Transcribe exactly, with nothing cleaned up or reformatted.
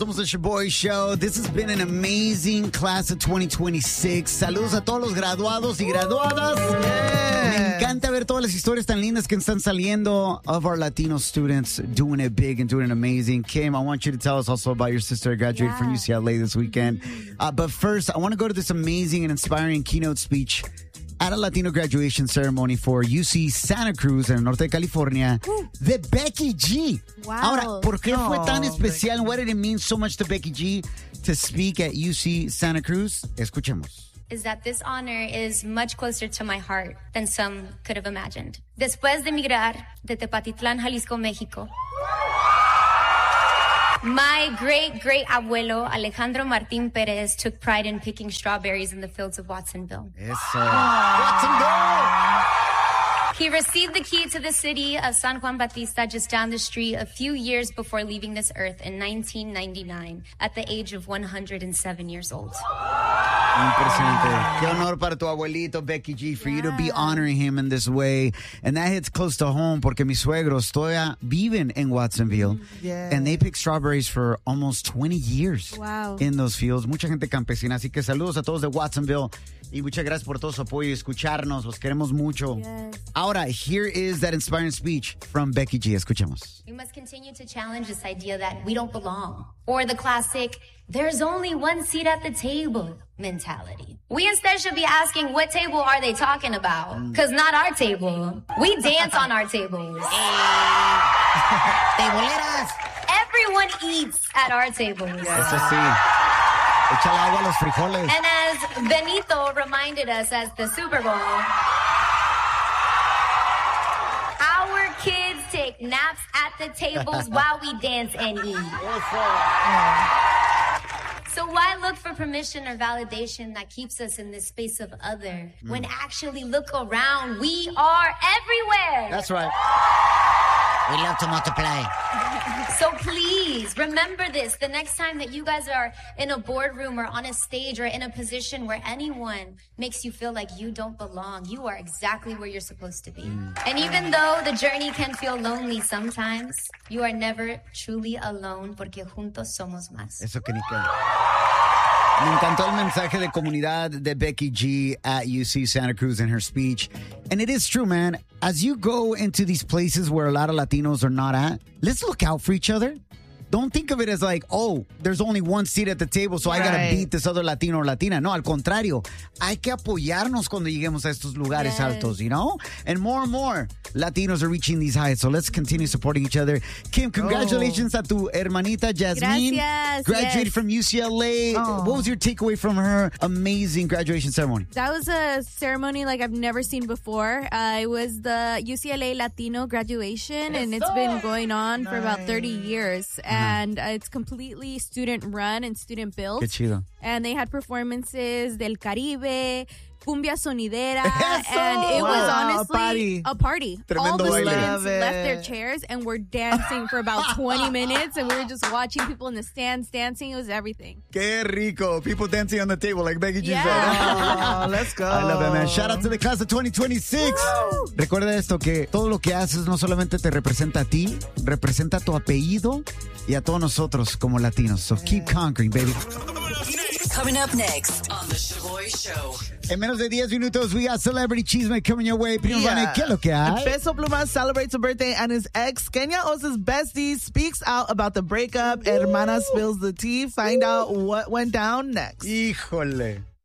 Somos el Shaboy Show. This has been an amazing class of twenty twenty-six. Saludos a todos los graduados y graduadas. Yeah. Me encanta ver todas las historias tan lindas que están saliendo of our Latino students doing it big and doing it amazing. Kim, I want you to tell us also about your sister who graduated yeah. from U C L A this weekend. Uh, but first, I want to go to this amazing and inspiring keynote speech at a Latino graduation ceremony for U C Santa Cruz en el norte de California de Becky G. Wow. Ahora, ¿por qué oh, fue tan especial? What did it mean so much to Becky G to speak at U C Santa Cruz? Escuchemos. Is that this honor is much closer to my heart than some could have imagined. Después de emigrar de Tepatitlán, Jalisco, México, my great-great-abuelo, Alejandro Martín Pérez, took pride in picking strawberries in the fields of Watsonville. Eso. Watsonville! He received the key to the city of San Juan Bautista just down the street a few years before leaving this earth in nineteen ninety-nine at the age of one hundred seven years old. Impresionante. Qué honor para tu abuelito, Becky G, for yeah. you to be honoring him in this way. And that hits close to home porque mis suegros todavía viven en Watsonville. Yeah. And they pick strawberries for almost twenty years wow. in those fields. Mucha gente campesina. Así que saludos a todos de Watsonville. Y muchas gracias por todo su apoyo y escucharnos. Los queremos mucho. Yes. Ahora, here is that inspiring speech from Becky G. Escuchemos. We must continue to challenge this idea that we don't belong. Or the classic, there's only one seat at the table mentality. We instead should be asking, what table are they talking about? Because not our table. We dance on our tables. Teboleras. Everyone eats at our tables. Yes. Eso sí. Échale agua a los frijoles. And as Benito reminded us at the Super Bowl, our kids take naps at the tables while we dance and eat. So why look for permission or validation that keeps us in this space of other mm. when actually look around, we are everywhere. That's right. We love to multiply. So please remember this. The next time that you guys are in a boardroom or on a stage or in a position where anyone makes you feel like you don't belong, you are exactly where you're supposed to be. Mm. And even though the journey can feel lonely sometimes, you are never truly alone porque juntos somos más. Eso que ni qué. Me encantó el mensaje de comunidad de Becky G at U C Santa Cruz in her speech. And it is true, man. As you go into these places where a lot of Latinos are not at, let's look out for each other. Don't think of it as like, oh, there's only one seat at the table, so right. I gotta beat this other Latino or Latina. No, al contrario. Hay que apoyarnos cuando lleguemos a estos lugares yes. altos, you know? And more and more Latinos are reaching these heights, so let's continue supporting each other. Kim, congratulations oh. a tu hermanita, Jasmine. Gracias. Graduated yes. from U C L A. Oh. What was your takeaway from her amazing graduation ceremony? That was a ceremony like I've never seen before. Uh, it was the U C L A Latino graduation, and it's been going on nice. for about thirty years. And uh, it's completely student-run and student-built. Qué chido. And they had performances del Caribe, cumbia sonidera, Eso. and it wow. was honestly a party. A party. Tremendo All the baile. students left their chairs and were dancing for about twenty minutes, and we were just watching people in the stands dancing. It was everything. Qué rico. People dancing on the table like Becky G yeah. said. Oh, let's go. I love it, man. Shout out to the class of twenty twenty-six. Woo. Recuerda esto, que todo lo que haces no solamente te representa a ti, representa a tu apellido y a todos nosotros como latinos. So keep conquering, baby. Coming up next on The Shaboy Show. En menos de diez minutos, we got Celebrity Chisme coming your way. Primo Yeah. Vane, ¿qué es lo que hay? Peso Pluma celebrates a birthday and his ex, Kenya Osa's bestie, speaks out about the breakup. Ooh. Hermana spills the tea. Find Ooh. out what went down next. Híjole.